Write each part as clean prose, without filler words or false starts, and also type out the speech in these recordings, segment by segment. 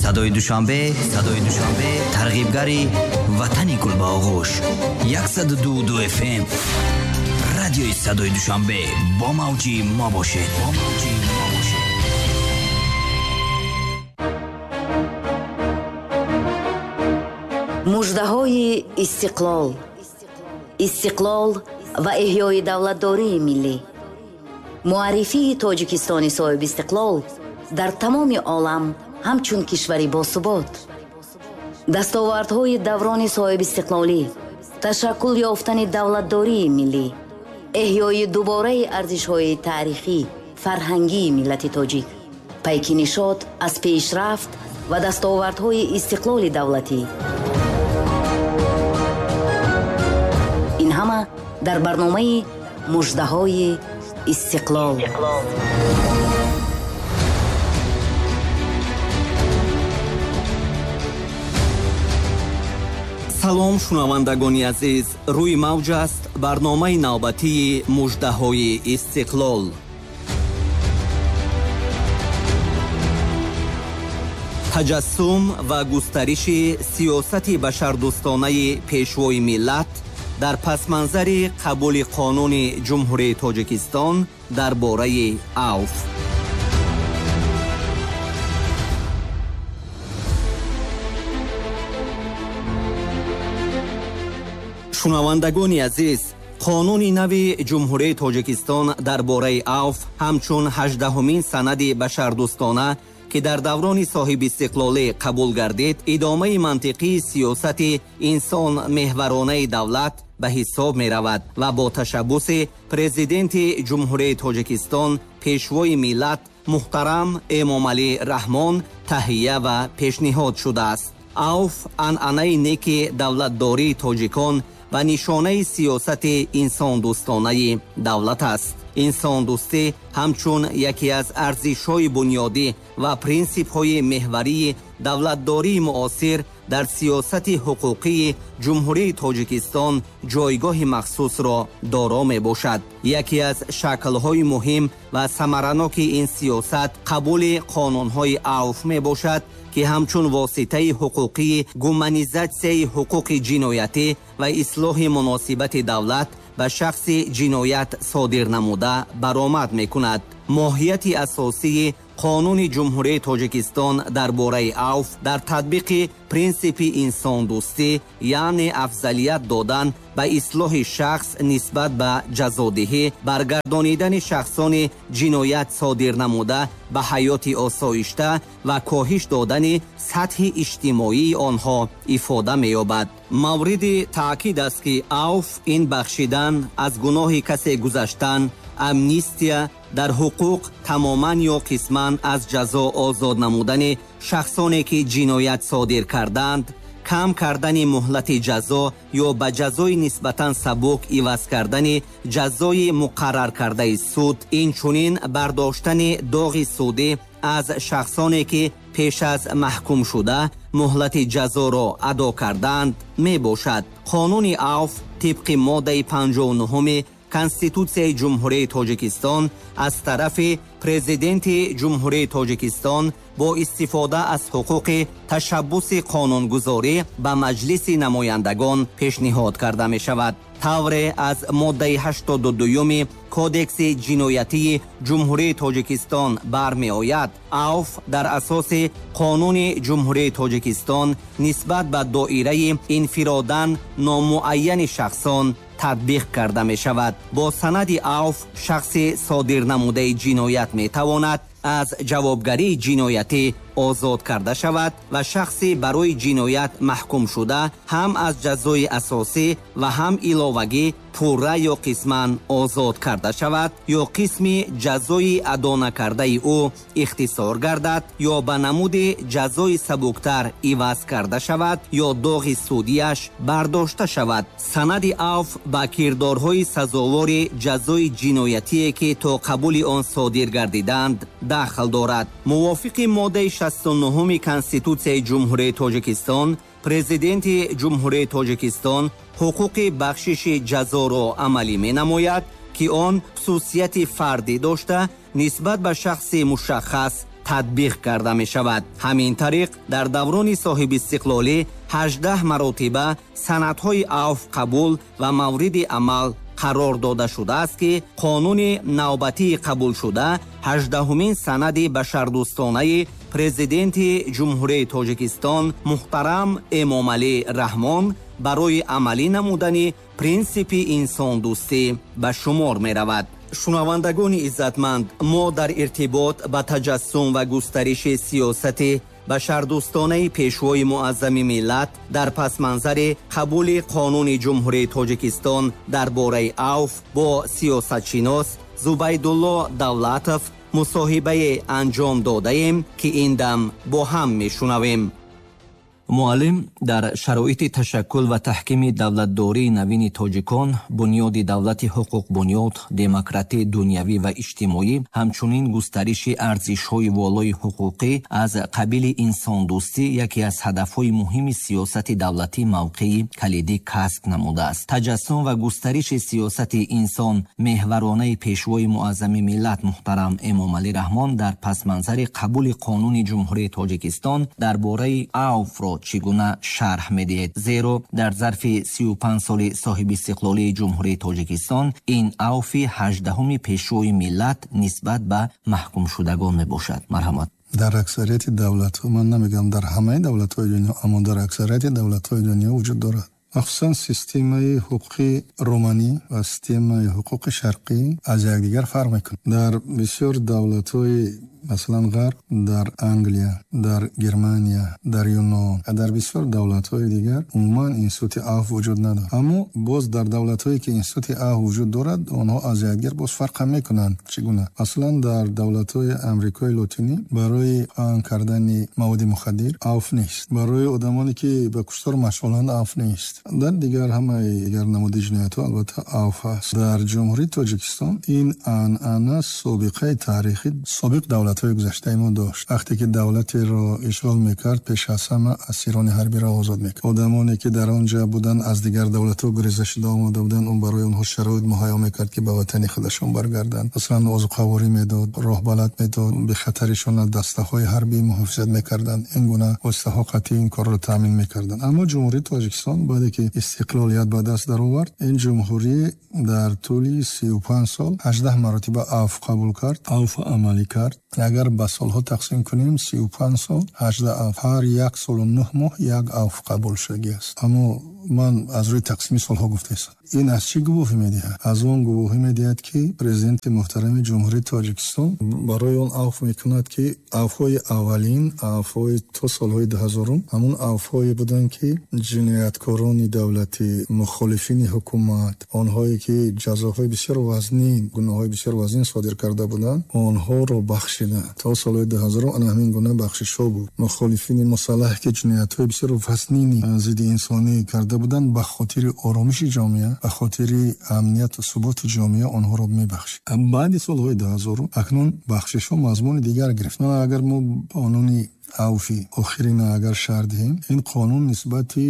صدای دوشنبه ترغیبگری وطنی گلباغوش 102 FM رادیوی صدای دوشنبه با موجی ما باشید. مژده‌های استقلال و احیای دولتداری ملی. معرفی تاجیکستان صاحب استقلال در تمام عالم همچون کشوری باثبات. دستاوردهای دوران صاحب استقلالی، تشکل یافتن دولتداری ملی، احیای دوباره ارزش‌های تاریخی فرهنگی ملت تاجیک، پیک نشاط از پیشرفت و دستاوردهای استقلال دولتی. این همه در برنامه مژده‌های استقلال. салом шунавандагони азиз, рӯи мавҷ аст барномаи навбатии муждаҳои истиқлол. таҷассум ва густариши сиёсати башардӯстонаи пешвои миллат дар пасманзари қабули қонуни ҷумҳурии тоҷикистон дар бораи авф. шунавандагони азиз, қонуни нави ҷумҳурии тоҷикистон дар бораи авф ҳамчун 18-умин санади башардӯстона ки дар даврони соҳибистиқлолӣ қабул гардид, идомаи мантиқии сиёсати инсон меҳваронаи давлат ба ҳисоб меравад ва бо ташаббуси президенти ҷумҳурии тоҷикистон пешвои миллат муҳтарам Эмомалӣ Раҳмон таҳия ва пешниҳод шудааст. авф анъанаи неки давлатдории тоҷикон ва нишонаи сиёсати инсондӯстонаи давлат аст. инсондӯстӣ ҳамчун яке аз арзишҳои бунёдӣ ва принсипҳои меҳварии давлатдории муосир дар сиёсати ҳуқуқии ҷумҳурии тоҷикистон ҷойгоҳи махсусро доро мебошад. яке аз шаклҳои муҳим ва самараноки ин сиёсат қабули қонунҳои авф мебошад ки ҳамчун воситаи ҳуқуқии гуманизатсияи ҳуқуқи ҷиноятӣ ва ислоҳи муносибати давлат ба шахси ҷиноят содир намуда баромад мекунад. моҳияти асосии қонуни ҷумҳурии тоҷикистон дар бораи авф дар татбиқи принсипи инсондӯстӣ, яъне афзалият додан ба ислоҳи шахс нисбат ба ҷазодиҳӣ, баргардонидани шахсони ҷиноят содир намуда ба ҳаёти осоишта ва коҳиш додани сатҳи иҷтимоии онҳо ифода меёбад. мавриди таъкид аст ки авф ин бахшидан аз гуноҳи касе гузаштан, амнистия дар ҳуқуқ тамоман ё қисман аз ҷазо озод намудани шахсоне ки ҷиноят содир карданд, кам кардани муҳлати ҷазо ё ба ҷазои нисбатан сабук иваз кардани ҷазои муқаррар кардаи суд, инчунин бардоштани доғи судӣ аз шахсоне ки пеш аз маҳкум шуда муҳлати ҷазоро адо карданд мебошад. қонуни авф тибқи моддаи 59 конститутсияи ҷумҳурии тоҷикистон аз тарафи президенти ҷумҳурии тоҷикистон бо истифода аз ҳуқуқи ташаббуси қонунгузорӣ ба маҷлиси намояндагон пешниҳод карда мешавад. тавре аз моддаи 82 кодекси ҷиноятии ҷумҳурии тоҷикистон бармеояд, авф дар асоси қонуни ҷумҳурии тоҷикистон нисбат ба доираи инфиродан номуайяни шахсон татбиқ карда мешавад. бо санади авф шахси содир намудаи ҷиноят метавонад аз ҷавобгарии ҷиноятӣ озод карда шавад ва шахси барои ҷиноят маҳкум шуда ҳам аз ҷазои асосӣ ва ҳам иловагӣ пурра ё қисман озод карда шавад ё қисми ҷазои адо накардаи ӯ ихтисор гардад ё ба намуди ҷазои сабуктар иваз карда шавад ё доғи судиаш бардошта шавад. санади авф ба кирдорҳои сазовори ҷазои ҷиноятие ки то қабули он содир гардиданд дахл дорад. мувофиқи моддаи 69 конститутсияи ҷумҳурии тоҷикистон, президенти ҷумҳурии тоҷикистон ҳуқуқи бахшиши ҷазоро амалӣ менамояд ки он хусусияти фардӣ дошта нисбат ба шахси мушаххас татбиқ карда мешавад. ҳамин тариқ дар даврони соҳибистиқлолӣ 18 маротиба санадҳои авф қабул ва мавриди амал қарор дода шудааст ки қонуни навбатии қабулшуда 18-умин санади башардӯстонаи президенти ҷумҳурияи Тоҷикистон муҳтарам Эмомалӣ Раҳмон барои амалӣ намудани принсипи инсондӯстӣ ба шумор меравад. шунавандагони иззатманд, мо дар иртибот ба таҷассум ва густариши сиёсати башардӯстонаи пешвои муаззами миллат дар пасманзари қабули қонуни ҷумҳурияи Тоҷикистон дар бораи авф бо сиёсатшинос Зубайдулло Давлатов мусоҳибае анҷом додаем ки ин дам бо ҳам мешунавем. муаллим дар шароити ташаккул ва таҳкими давлатдории навини тоҷикон, бунёди давлати ҳуқуқбунёд, демократии дунявӣ ва иҷтимоӣ, ҳамчунин густариши арзишҳои волои ҳуқуқӣ аз қабили инсондӯстӣ яке аз ҳадафҳои муҳими сиёсати давлатӣ мавқеи калидӣ касб намудааст. таҷассум ва густариши сиёсати инсон меҳваронаи пешвои муаззами миллат муҳтарам Эмомалӣ Раҳмон дар пасманзари қабули қонуни ҷумҳурияи Тоҷикистон дар бораи авфро чӣ гуна шарҳ медиҳед? Зеро дар зарфи 35 соли соҳибистиқлолии ҷумҳурияи Тоҷикистон ин авфи 18-уми пешвои миллат нисбат ба маҳкумшудагон мебошад. марҳамат. дар аксарияти давлатҳо, ман намегӯям дар ҳамаи давлатҳои дунё, аммо дар аксарияти давлатҳои дунё вуҷуд дорад. махсусан системаи ҳуқуқи романӣ ва системаи ҳуқуқи шарқӣ аз якдигар фарқ мекунад. дар бисёр давлатҳои масалан ғарб, дар Англия, дар Германия, дар Юнон ва дар бисёр давлатҳои дигар умуман институти авф вуҷуд надорад. Аммо боз дар давлатҳое ки институти авф вуҷуд дорад, онҳо аз якдигар боз фарқ ҳам мекунанд. чӣ гуна? Масалан дар давлатҳои Амрикои Лотинӣ барои паҳн кардани маводи мухаддир авф нест. барои одамоне ки ба куштор машғуланд авф нест. дар дигар ҳамаи дигар намуди ҷиноятҳо албатта авф ҳаст. дар ҷумҳурии Тоҷикистон ин анъана собиқаи таърихи собиқ давлатҳои гузаштаи мо дошт. вақте ки давлатеро ишғол мекард, пеш аз ҳама асирони ҳарбиро озод мекард. одамоне ки дар он ҷо буданд, аз дигар давлатҳо гуреза шуда омада буданд, он барои онҳо шароит муҳайё мекард ки ба ватани худашон баргарданд. масалан озуқаворӣ медод, роҳбалат медод, бехатаришон аз дастаҳои ҳарбӣ муҳофизат мекарданд. ин гуна воситаҳо қатъӣ ин корро таъмин мекарданд. аммо ҷумҳурии Тоҷикистон баъде ки истиқлолият ба даст даровард, ин ҷумҳурӣ дар тӯли 35 сол 18 маротиба авф қабул кард, авф амалӣ кард. агар ба солҳо тақсим кунем, 35 сол 18 авф, ҳар 1 солу 9 моҳ як авф қабул шудагӣ аст. аммо ман аз рӯи тақсими солҳо гуфтаистам. ин аз чӣ гувоҳӣ медиҳад? аз он гувоҳӣ медиҳад ки президенти муҳтарами ҷумҳурии Тоҷикистон барои он авф мекунад ки авфҳои аввалин, авфҳои то солҳои 2000 ҳамун авфҳое буданд ки ҷинояткорони давлати, мухолифини ҳукумат, онҳое ки ҷазоҳои бисёр вазнин, гуноҳҳои бисёр вазнин содир карда буданд, онҳоро бахшида. то солҳои 2000 ана ҳамин гуна бахшишҳо буд. мухолифини мусаллаҳ ки ҷиноятҳои бисёр вазнини зидди инсонӣ карда буданд, ба хотири оромиши ҷомеа, ба хотири амнияту суботи ҷомеа онҳоро мебахшид. баъди солҳои 2000 акнун бахшишҳо мазмуни дигар гирифт. агар мо қонуни авфи охирина агар шарҳ диҳем, ин қонун нисбати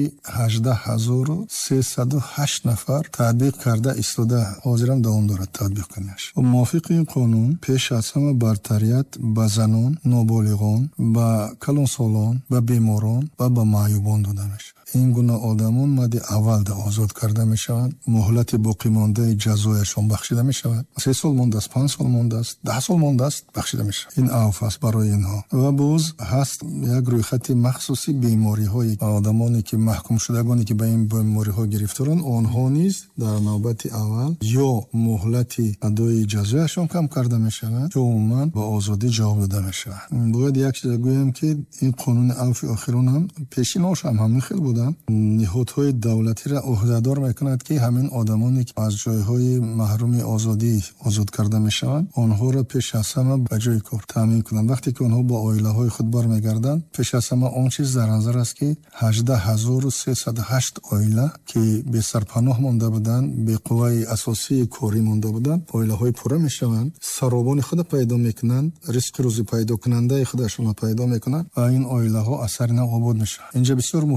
18308 нафар татбиқ карда истода, ҳозирам давом дорад татбиқ кунаш. мувофиқи ин қонун пеш аз ҳама бартарият ба занон, ноболиғон, ба калонсолон, ба беморон ва ба маъюбон дода мешавад. ин гуна одамон мадди аввалда озод карда мешаванд. муҳлати боқимондаи ҷазояшон бахшида мешавад. 3 сол мондааст, 5 сол мондааст, 10 сол мондааст, бахшида мешавад. ин авф аст барои инҳо. ва боз ҳаст як рӯйхати махсуси бемориҳои одамоне ки маҳкумшудагоне ки ба ин бемориҳо гирифторанд, онҳо низ дар навбати аввал ё муҳлати адои ҷазояшон кам карда мешавад, ё умуман ба озодӣ ҷавоб дода мешавад. бояд як чиз гӯям ки ин қонуни авфи охирон ҳам пешинош ҳам ҳамин хел буд. ниҳодҳои давлатиро ӯҳдадор мекунад ки ҳамин одамоне ки аз ҷойҳои маҳруми озодӣ озод карда мешаванд, онҳоро пеш аз ҳама ба ҷои кор таъмин кунанд. вақте ки онҳо ба оилаҳои худ бармегарданд, пеш аз ҳама он чиз дар назар аст ки 18308 оила ки бесарпаноҳ монда буданд, беқувваи асосии корӣ монда буданд, оилаҳои пурра мешаванд, саробони худа пайдо мекунанд, ризқи рӯзӣ пайдо кунандаи худашонро пайдо мекунанд ва ин оилаҳо аз сари нав обод мешаванд. инҷа бисёр муҳим аст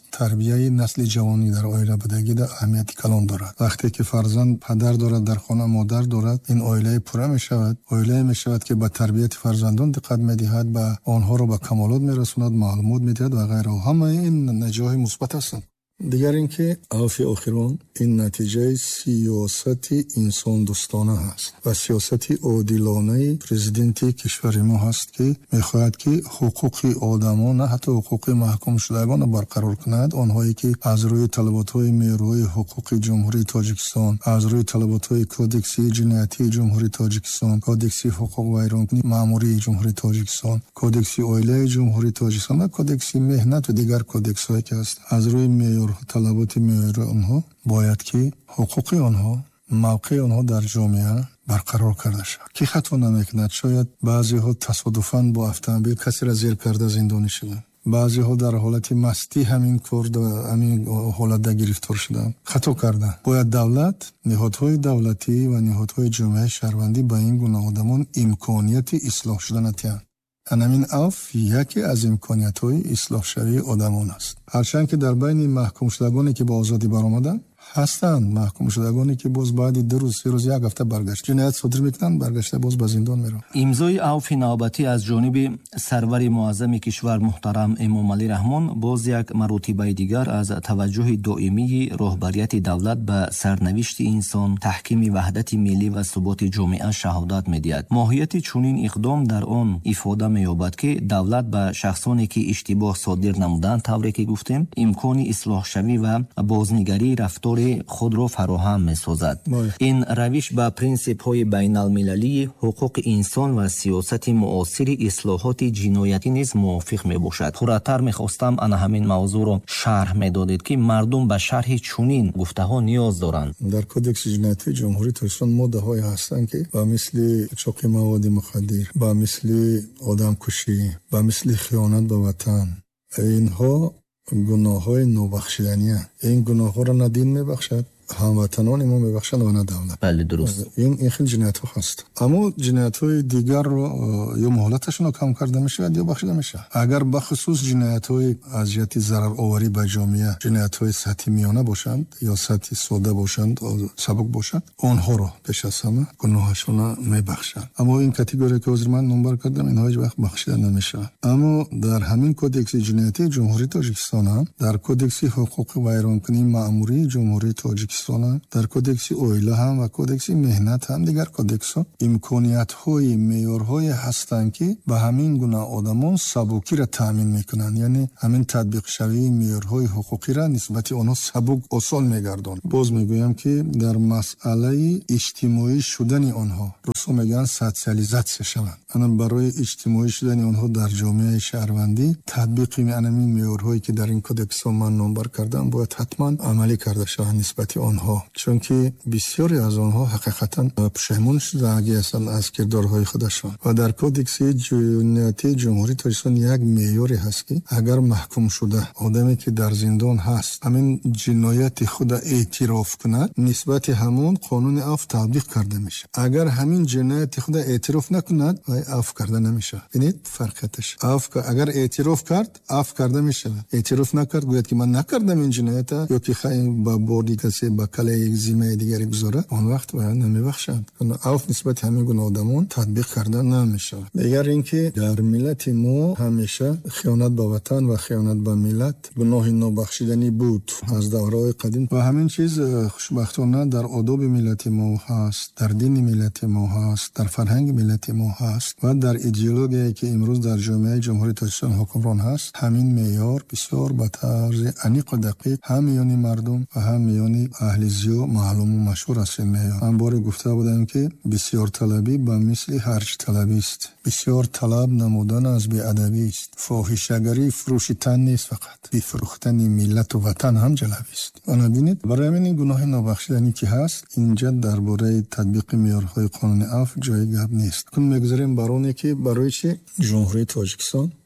тарбияи насли ҷавонӣ дар оила будагӣ аҳамияти калон дорад. вақте ки фарзанд падар дорад, дар хона модар дорад, ин оилаи пурра мешавад. оилае мешавад ки ба тарбияти фарзандон диққат медиҳад, ба онҳоро ба камолот мерасонад, маълумот медиҳад ва ғайра. ҳамаи ин наҷоҳи мусбат ҳастанд. дигар ин ки авфи охирон ин натиҷаи сиёсати инсондӯстона ҳаст ва сиёсати одилонаи президенти кишвари мо ҳаст, ки мехоҳад ки ҳуқуқи одамон, на ҳатто ҳуқуқи маҳкумшудагонро барқарор кунад. онҳое ки аз рӯи талаботҳои меёрҳои ҳуқуқи ҷумҳурии Тоҷикистон, аз рӯи талаботҳои кодекси ҷиноятии ҷумҳурии Тоҷикистон, кодекси ҳуқуқ вайронкунии маъмурии ҷумҳурии Тоҷикистон, кодекси оилаи ҷумҳурии Тоҷикистон ва кодекси меҳнат ва дигар кодексҳое ки ҳаст, аз рӯи талаботи меёри онҳо бояд ки ҳуқуқи онҳо, мавқеи онҳо дар ҷомеа барқарор карда шавад. ки хато намекунад. шояд баъзеҳо тасодуфан бо автомобил касеро зер карда зиндонӣ шуданд, баъзеҳо дар ҳолати мастӣ ҳамин кор ҳамин ҳолатда гирифтор шуданд. хато карданд. бояд давлат, ниҳодҳои давлатӣ ва ниҳодҳои ҷомеаи шаҳрвандӣ ба ин гуна одамон имконияти ислоҳ шуда натиҳанд. анамин авф яке аз имкониятҳои ислоҳшавии одамон аст. ҳарчанд ки дар байни маҳкумшудагоне ки ба озодӣ баромаданд ҳастанд маҳкумшудагоне ки боз баъди 2 рӯз 3 рӯз як ҳафта баргашт ҷиноят содир мекунанд, баргашта боз ба зиндон мераванд. имзои авфи навбатӣ аз ҷониби сарвари муаззами кишвар муҳтарам Эмомалӣ Раҳмон боз як маротибаи дигар аз таваҷҷӯҳи доимии роҳбарияти давлат ба сарнавишти инсон, таҳкими ваҳдати миллӣ ва суботи ҷомеа шаҳодат медиҳад. моҳияти чунин иқдом дар он ифода меёбад ки давлат ба шахсоне ки иштибоҳ содир намуданд, тавре ки гуфтем, имкони ислоҳшавӣ ва бознигарии рафтори худро фароҳам месозад. ин равиш ба принсипҳои байналмилалии ҳуқуқи инсон ва сиёсати муосири ислоҳоти ҷиноятӣ низ мувофиқ мебошад. хурратар мехостам ана ҳамин мавзӯъро шарҳ медодед ки мардум ба шарҳи чунин гуфтаҳо ниёз доранд. дар кодекси ҷиноятии ҷумҳурии Тоҷикистон моддаҳое ҳастанд ки ба мисли чоқи маводи мухаддир, ба мисли одамкушӣ, ба мисли хиёнат ба ватан, инҳо гуноҳҳои нобахшиданианд. ин гуноҳҳоро на дин мебахшад, ҳамватанони мо мебахшанд ва на давлат. бале дуруст. ин хел ҷиноятҳо ҳаст. аммо ҷиноятҳои дигарро ё муҳлаташонро кам карда мешавад ё бахшида мешавад. агар бахусус ҷиноятҳои аз ҷиҳати зарароварӣ ба ҷомеа, ҷиноятҳои сатҳи миёна бошанд ё сатҳи сода бошанд, сабук бошанд, онҳоро пеш аз ҳама гуноҳашона мебахшанд. аммо ин категория ки ҳозир ман номбар кардам, инҳо ҳеҷ вақт бахшида намешаванд. аммо дар ҳамин кодекси ҷиноятии ҷумҳурии Тоҷикистон ҳам, дар кодекси ҳуқуқи вайронкунии маъмурии ҷумҳурии Тоҷикистон, дар кодекси оила ҳам ва кодекси меҳнат ҳам дигар кодексҳо имкониятҳои меёрҳое ҳастанд ки ба ҳамин гуна одамон сабукиро таъмин мекунанд, яъне ҳамин татбиқшавии меёрҳои ҳуқуқиро нисбати онҳо сабук осон мегардонад. боз мегӯям ки дар масъалаи иҷтимоӣ шудани онҳо русо мегӯянд социализатсия шаванд. ана барои иҷтимоӣ шудани онҳо дар ҷомеаи шаҳрвандӣ татбиқи анамин меёрҳое ки дар ин кодексҳо ман номбар кардам бояд ҳатман амалӣ карда шаванд нисбати онҳо, чунки бисёре аз онҳо ҳақиқатан пушаймон шудаанд аз кирдорҳои худашон. ва дар кодекси ҷиноятии ҷумҳурии Тоҷикистон як меъёре ҳаст ки агар маҳкум шуда одаме ки дар зиндон ҳаст ҳамин ҷинояти худа эътироф кунад, нисбати ҳамон қонуни афв татбиқ карда мешавад. агар ҳамин ҷинояти худа эътироф накунад, афв карда намешавад. бинед фарқияташ. агар эътироф кард, афв карда мешавад. эътироф накард, гӯяд ки ман накардам ин ҷиноята ё ки ба борди касе ба калаи зимаи дигаре гузорад, он вақт намебахшанд. афв нисбати ҳамин гуна одамон татбиқ карда намешавад. дигар ин ки дар миллати мо ҳамеша хиёнат ба ватан ва хиёнат ба миллат гуноҳи нобахшиданӣ буд аз давраҳои қадим ва ҳамин чиз хушбахтона дар одоби миллати мо ҳаст, дар дини миллати мо ҳаст, дар фарҳанги миллати мо ҳаст ва дар идеологияе ки имрӯз дар ҷомеаи ҷумҳурии Тоҷикистон ҳукмрон ҳаст. ҳамин меъёр бисёр ба тарзи аниқу дақиқ ҳам миёни мардум ва ҳам миёни аҳли зиё маълуму машҳур аст. ин меъёр ҳам боре гуфта будам ки бисёрталабӣ ба мисли ҳарҷталабист. бисёр талаб намудан аз беадабист. фоҳишагарӣ фурӯши тан нест, фақат бифурӯхтани миллату ватан ҳам ҷалабист. ана бинед, барои ҳамин гуноҳи нобахшиданӣ ки ҳаст, инҷа дар бораи татбиқи меъёрҳои қонуни афв ҷои гап нест. кун мегузарем бар оне ки барои чи ҷумҳурии Тоҷикистон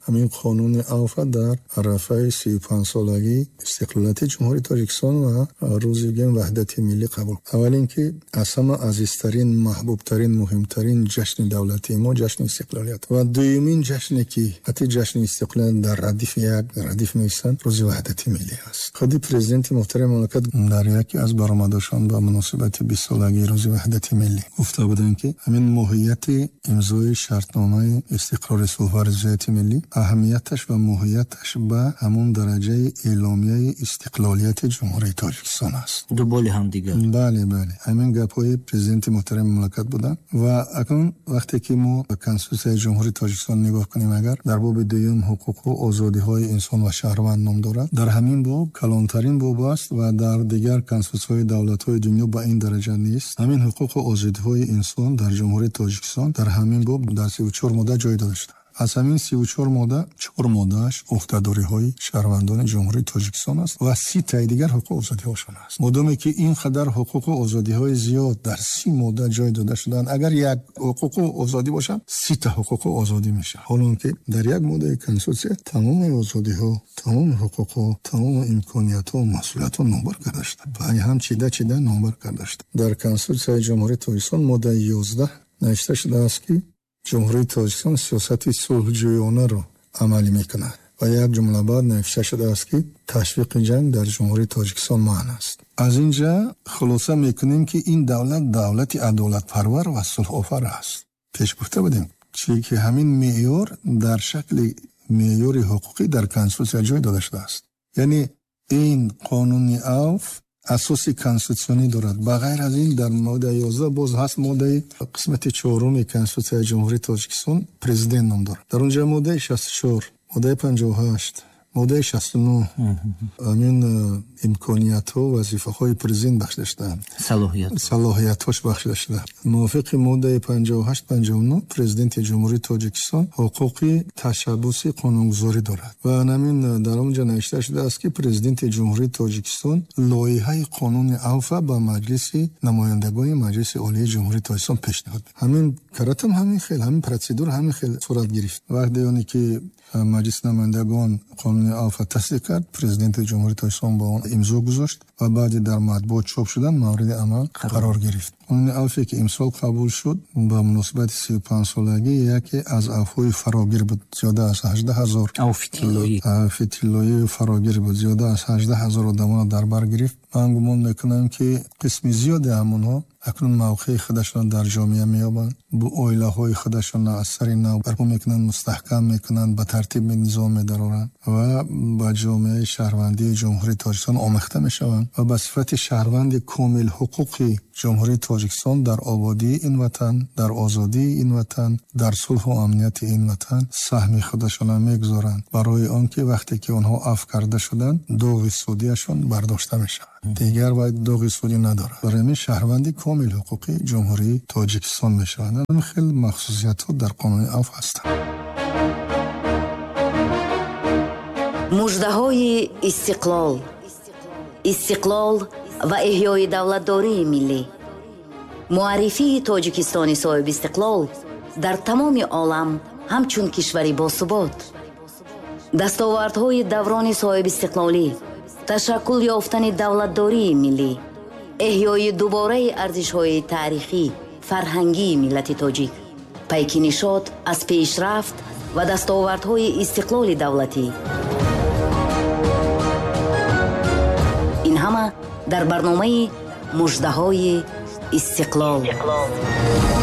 ҳамин қонуни авфа дар арафаи 35-солагӣ истиқлолияти ҷумҳурии Тоҷикистон ва рӯзи ваҳдати миллӣ қабул. аввал ин ки аз ҳама азизтарин, маҳбубтарин, муҳимтарин ҷашни давлатии мо ҷашни истиқлолият ва дуюмин ҷашне ки ҳатти ҷашни истиқлолият дар радиф меистанд рӯзи ваҳдати миллӣ аст. худи президенти муҳтарами мамлакат дар яке аз баромадашон ба муносибати 20-солагии рӯзи ваҳдати миллӣ гуфта буданд ки ҳамин моҳияти имзои шартномаи истиқрори сулҳ ва ризояти миллӣ аҳамияташ ва моҳияташ ба ҳамун дараҷаи эъломияи истиқлолияти ҷумҳурии Тоҷикистон аст. дуболи ҳамдигар. бале ҳамин гапҳои президенти муҳтарами мамлакат буданд ва акнун вақте ки мо ба конститутсияи ҷумҳурии Тоҷикистон нигоҳ кунем, агар дар боби дуюм ҳуқуқу озодиҳои инсон ва шаҳрванд ном дорад, дар ҳамин боб калонтарин боб аст ва дар дигар конститутсияҳои давлатҳои дунё ба ин дараҷа нест. ҳамин ҳуқуқу озодиҳои инсон дар ҷумҳурии Тоҷикистон дар ҳамин боб дар 34 модда ҷой дода шуда. аз ҳамин 34 модда 4 моддааш уҳдадориҳои шаҳрвандони ҷумҳурии Тоҷикистон аст ва 30 таи дигар ҳуқуқу озодиҳошон аст. модоме ки ин қадар ҳуқуқу озодиҳои зиёд дар 30 модда ҷой дода шуданд, агар як ҳуқуқу озодӣ бошад 30 та ҳуқуқу озодӣ мешавад. ҳолон ки дар як моддаи конститутсия тамоми озодиҳо, тамоми ҳуқуқҳо, тамоми имкониятҳо ва масъулиятҳо номбар карда шуда. баъд ҳам чида номбар карда шуда. дар конститутсияи ҷумҳурии Тоҷикистон моддаи 11 навишта шудааст ки ҷумҳурии Тоҷикистон сиёсати сулҳҷӯёнаро амалӣ мекунад ва як ҷумла баъд навишта шудааст ки ташвиқи ҷанг дар ҷумҳурии Тоҷикистон маън аст. аз ин ҷа хулоса мекунем ки ин давлат давлати адолатпарвар ва сулҳофар аст. пеш гуфта будем чӣ ки ҳамин меъёр дар шакли меъёри ҳуқуқӣ дар конститутсия ҷой дода шудааст. яъне ин қонуни авф асоси конститутсионӣ дорад. ба ғайр аз ин дар моддаи 11 боз ҳаст моддаи қисмати 4 конститутсияи ҷумҳурии Тоҷикистон президент ном дорад. дар он ҷо моддаи 64, моддаи 58, моддаи 69 ҳамин имкониятҳо, вазифаҳои президент бахшида шудаанд. салоҳиятҳош бахшида шудаанд. мувофиқи моддаи 58-59 президенти ҷумҳурии Тоҷикистон ҳуқуқи ташаббуси қонунгузорӣ дорад. ва ҳамин дар он ҷо навишта шудааст ки президенти ҷумҳурии Тоҷикистон лоиҳаи қонуни авфа ба маҷлиси намояндагони маҷлиси олии ҷумҳурии Тоҷикистон пешниҳод. ҳамин каратам ҳамин хел, ҳамин протседура ҳамин хел сурат гирифт. вақте ёне ки маҷлиси намояндагон қонуни авфа тасдиқ кард, президенти ҷумҳурии Тоҷикистон ба он имзо гузошт ва баъди дар матбуот чоп шудан мавриди амал қарор гирифт. қонуни авфе ки имсол қабул шуд ба муносибати 35-солагӣ яке аз авфҳои фарогир буд. зиёда аз 18,000 авфи тиллоӣ фарогир буд. зиёда аз 18,000 одамонро дар бар гирифт. ман гумон мекунам ки қисми зиёди ҳамонҳо акнун мавқеи худашон дар ҷомеа меёбанд, бо оилаҳои худашон аз сари нав барпо мекунанд, мустаҳкам мекунанд, ба тартиби низом медароранд ва ба ҷомеаи шаҳрвандии ҷумҳурии Тоҷикистон омехта мешаванд ва ба сифати шаҳрванди комилҳуқуқи ҷумҳурии Тоҷикистон дар ободии ин ватан, дар озодии ин ватан, дар сулҳу амнияти ин ватан саҳми худашонро мегузоранд, барои он ки вақте ки онҳо афв карда шуданд доғи судияшон бардошта мешавад. дигар вай доғи судӣ надорад. барои ҳамин шаҳрванди комилҳуқуқи ҷумҳурии Тоҷикистон мешаванд. ҳамин хел махсусиятҳо дар қонуни авф ҳастанд. муждаҳои истиқлол ва эҳёи давлатдории миллӣ. муаррифии Тоҷикистони соҳиби истиқлол дар тамоми олам ҳамчун кишвари босубот. дастовардҳои даврони соҳиби истиқлолӣ, ташаккул ёфтани давлатдории миллӣ, эҳёи дубораи арзишҳои таърихӣ, фарҳангии миллати тоҷик, пайки нишод аз пешрафт ва дастовардҳои истиқлоли давлатӣ. ин ҳама дар барномаи муждаҳои истиқлол.